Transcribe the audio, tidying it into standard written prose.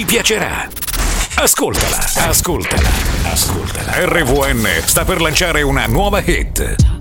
piacerà. Ascoltala. RVN sta per lanciare una nuova hit.